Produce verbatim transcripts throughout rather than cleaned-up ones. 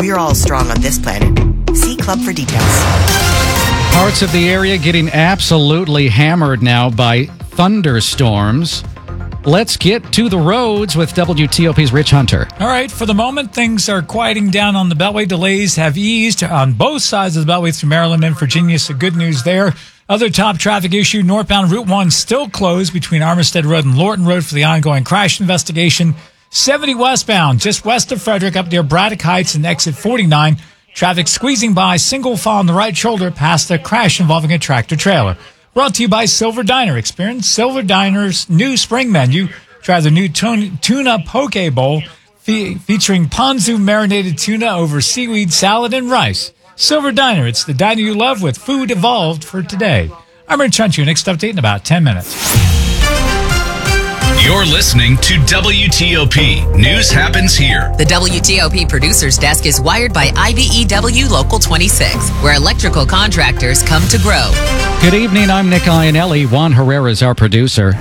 we're all strong on this planet. See Club for details. Parts of the area getting absolutely hammered now by thunderstorms. Let's get to the roads with W T O P's Rich Hunter. All right, for the moment, things are quieting down on the Beltway. Delays have eased on both sides of the Beltway through Maryland and Virginia, so good news there. Other top traffic issue, northbound Route one still closed between Armistead Road and Lorton Road for the ongoing crash investigation. seventy westbound, just west of Frederick, up near Braddock Heights and exit forty-nine. Traffic squeezing by, single file on the right shoulder past the crash involving a tractor-trailer. Brought to you by Silver Diner. Experience Silver Diner's new spring menu. Try the new tuna poke bowl fe- featuring ponzu marinated tuna over seaweed salad and rice. Silver Diner, it's the diner you love with food evolved for today. I'm Rich Hunter, next update in about ten minutes. You're listening to W T O P. News happens here. The W T O P Producers Desk is wired by I B E W Local twenty-six, where electrical contractors come to grow. Good evening, I'm Nick Iannelli. Juan Herrera is our producer.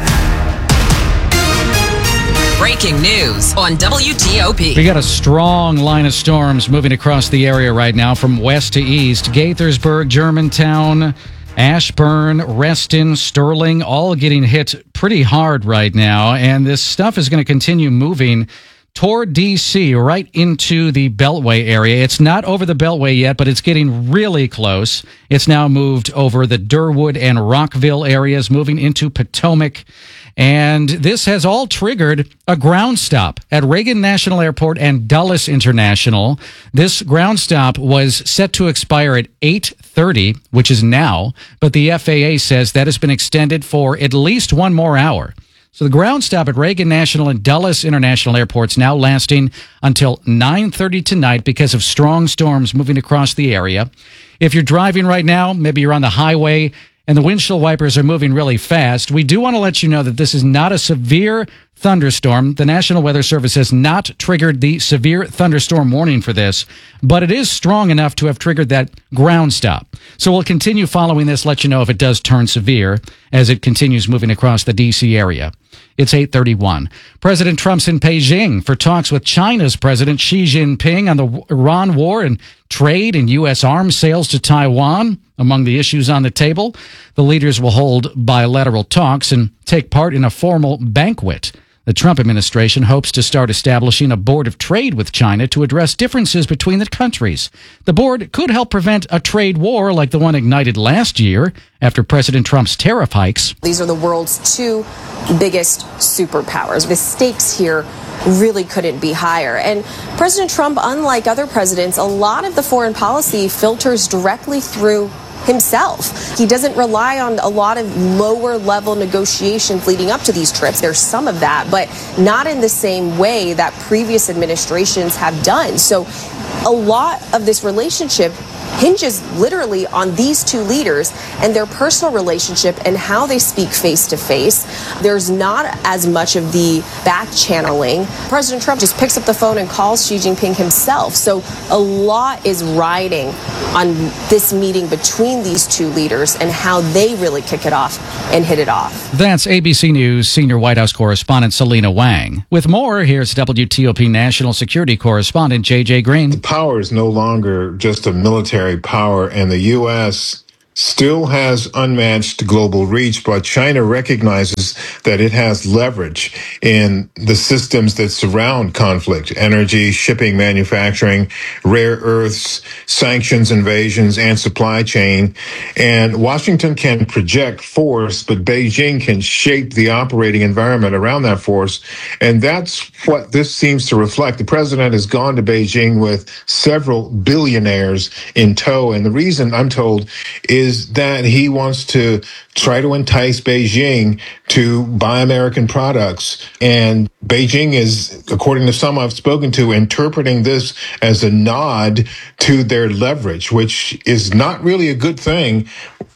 Breaking news on W T O P. We got a strong line of storms moving across the area right now from west to east. Gaithersburg, Germantown, Ashburn, Reston, Sterling, all getting hit pretty hard right now. And this stuff is going to continue moving toward D C, right into the Beltway area. It's not over the Beltway yet, but it's getting really close. It's now moved over the Durwood and Rockville areas, moving into Potomac. And this has all triggered a ground stop at Reagan National Airport and Dulles International. This ground stop was set to expire at eight thirty, which is now, but the F A A says that has been extended for at least one more hour. So the ground stop at Reagan National and Dulles International Airports now lasting until nine thirty tonight because of strong storms moving across the area. If you're driving right now, maybe you're on the highway and the windshield wipers are moving really fast, we do want to let you know that this is not a severe thunderstorm. The National Weather Service has not triggered the severe thunderstorm warning for this, but it is strong enough to have triggered that ground stop. So we'll continue following this, let you know if it does turn severe as it continues moving across the D C area. It's eight thirty-one. President Trump's in Beijing for talks with China's President Xi Jinping on the Iran war and trade and U S arms sales to Taiwan. Among the issues on the table, the leaders will hold bilateral talks and take part in a formal banquet. The Trump administration hopes to start establishing a board of trade with China to address differences between the countries. The board could help prevent a trade war like the one ignited last year after President Trump's tariff hikes. These are the world's two biggest superpowers. The stakes here really couldn't be higher. And President Trump, unlike other presidents, a lot of the foreign policy filters directly through himself. He doesn't rely on a lot of lower level negotiations leading up to these trips. There's some of that, but not in the same way that previous administrations have done. So a lot of this relationship hinges literally on these two leaders and their personal relationship and how they speak face to face. There's not as much of the back channeling. President Trump just picks up the phone and calls Xi Jinping himself. So a lot is riding on this meeting between these two leaders and how they really kick it off and hit it off. That's A B C News senior White House correspondent Selena Wang. With more, here's W T O P national security correspondent J J Green. The power is no longer just a military power, and the U S still has unmatched global reach, but China recognizes that it has leverage in the systems that surround conflict: energy, shipping, manufacturing, rare earths, sanctions, invasions, and supply chain. And Washington can project force, but Beijing can shape the operating environment around that force. And that's what this seems to reflect. The president has gone to Beijing with several billionaires in tow. And the reason, I'm told, is that he wants to try to entice Beijing to buy American products. And Beijing is, according to some I've spoken to, interpreting this as a nod to their leverage, which is not really a good thing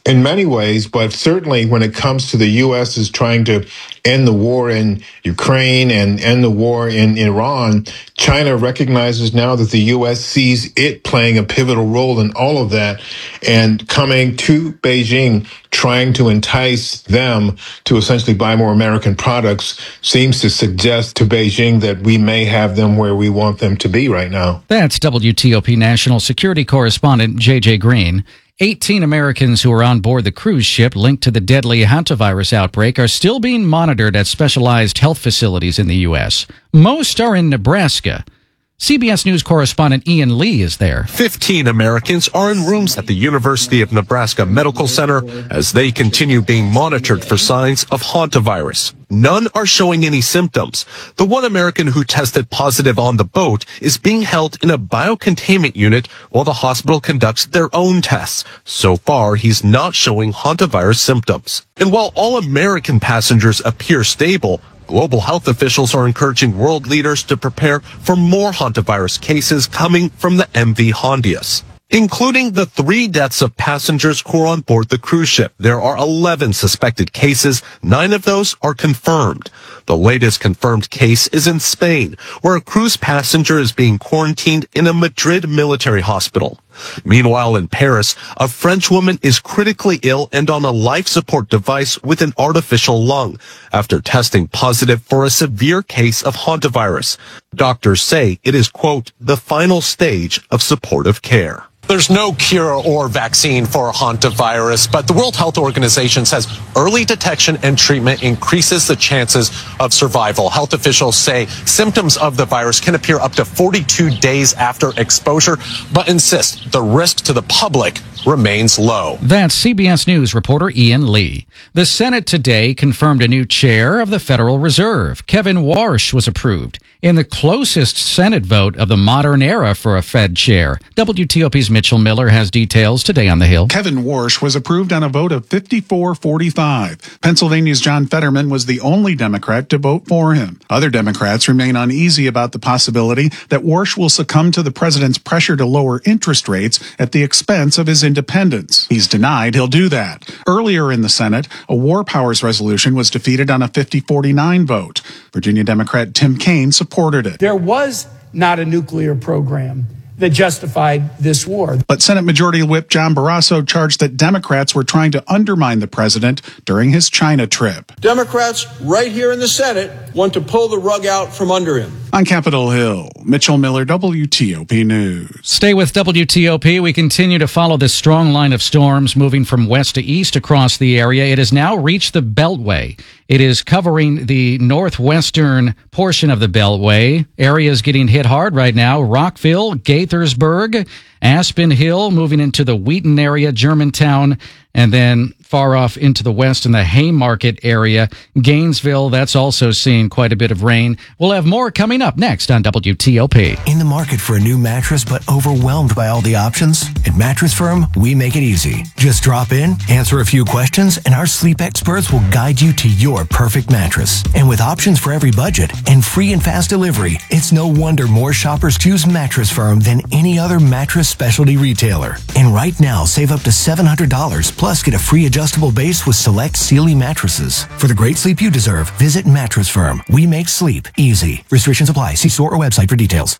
in many ways, but certainly when it comes to the U S is trying to end the war in Ukraine and end the war in Iran, China recognizes now that the U S sees it playing a pivotal role in all of that, and coming to Beijing, trying to entice them to essentially buy more American products seems to suggest to Beijing that we may have them where we want them to be right now. That's W T O P national security correspondent J J Green. eighteen Americans who are on board the cruise ship linked to the deadly hantavirus outbreak are still being monitored at specialized health facilities in the U S. Most are in Nebraska. C B S News correspondent Ian Lee is there. fifteen Americans are in rooms at the University of Nebraska Medical Center as they continue being monitored for signs of hantavirus. None are showing any symptoms. The one American who tested positive on the boat is being held in a biocontainment unit while the hospital conducts their own tests. So far, he's not showing hantavirus symptoms. And while all American passengers appear stable, global health officials are encouraging world leaders to prepare for more hantavirus cases coming from the M V Hondius, including the three deaths of passengers who are on board the cruise ship. There are eleven suspected cases. Nine of those are confirmed. The latest confirmed case is in Spain, where a cruise passenger is being quarantined in a Madrid military hospital. Meanwhile, in Paris, a French woman is critically ill and on a life support device with an artificial lung after testing positive for a severe case of hantavirus. Doctors say it is, quote, the final stage of supportive care. There's no cure or vaccine for hantavirus, but the World Health Organization says early detection and treatment increases the chances of survival. Health officials say symptoms of the virus can appear up to forty-two days after exposure, but insist the risk to the public remains low. That's C B S News reporter Ian Lee. The Senate today confirmed a new chair of the Federal Reserve. Kevin Warsh was approved in the closest Senate vote of the modern era for a Fed chair. W T O P's Mitchell Miller has details today on the Hill. Kevin Warsh was approved on a vote of fifty-four forty-five. Pennsylvania's John Fetterman was the only Democrat to vote for him. Other Democrats remain uneasy about the possibility that Warsh will succumb to the president's pressure to lower interest rates at the expense of his independence. He's denied he'll do that. Earlier in the Senate, a war powers resolution was defeated on a fifty forty-nine vote. Virginia Democrat Tim Kaine supported it. There was not a nuclear program that justified this war. But Senate Majority Whip John Barrasso charged that Democrats were trying to undermine the president during his China trip. Democrats right here in the Senate want to pull the rug out from under him. On Capitol Hill, Mitchell Miller, W T O P News. Stay with W T O P. We continue to follow this strong line of storms moving from west to east across the area. It has now reached the Beltway. It is covering the northwestern portion of the Beltway. Areas getting hit hard right now. Rockville, Gaithersburg, Aspen Hill, moving into the Wheaton area, Germantown, and then far off into the west in the Haymarket area. Gainesville, that's also seeing quite a bit of rain. We'll have more coming up next on W T O P. In the market for a new mattress but overwhelmed by all the options? At Mattress Firm, we make it easy. Just drop in, answer a few questions, and our sleep experts will guide you to your perfect mattress. And with options for every budget and free and fast delivery, it's no wonder more shoppers choose Mattress Firm than any other mattress specialty retailer. And right now, save up to seven hundred dollars plus get a free adjustable base with select Sealy mattresses. For the great sleep you deserve, visit Mattress Firm. We make sleep easy. Restrictions apply. See store or website for details.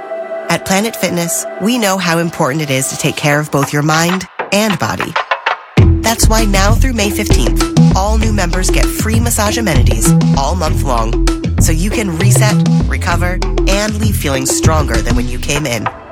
At Planet Fitness, we know how important it is to take care of both your mind and body. That's why now through May fifteenth, all new members get free massage amenities all month long, so you can reset, recover, and leave feeling stronger than when you came in.